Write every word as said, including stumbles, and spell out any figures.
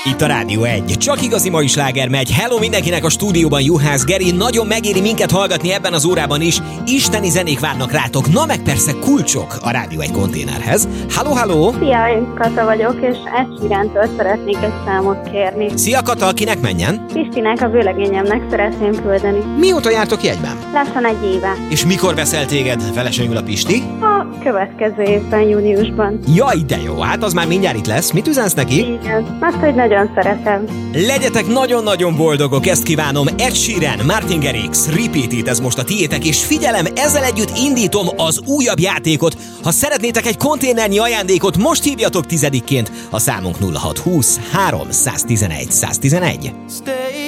Itt a Rádió egy. Csak igazi mai sláger megy. Hello mindenkinek a stúdióban, Juhász Geri. Nagyon megéri minket hallgatni ebben az órában is. Isteni zenék várnak rátok. Na meg persze kulcsok a Rádió egy konténerhez. Halló, halló! Szia, én Kata vagyok, és Ed Sheerantől szeretnék egy számot kérni. Szia Kata, kinek menjen? Krisztinek, a vőlegényemnek szeretném küldeni. Mióta jártok jegyben? Lassan egy éve. És mikor veszel téged feleségül a Pisti? A következő évben, júniusban. Jaj, de jó, hát az már mindjárt itt lesz. Mit üzensz neki? Igen, azt, hogy nagyon szeretem. Legyetek nagyon-nagyon boldogok, ezt kívánom. Ed Sheeran, Martin Garrix, Repeat It, ez most a tiétek, és figyelem, ezzel együtt indítom az újabb játékot. Ha szeretnétek egy konténernyi ajándékot, most hívjatok tizedikként a számunk nulla hat húsz három tizenegy száz tizenegy.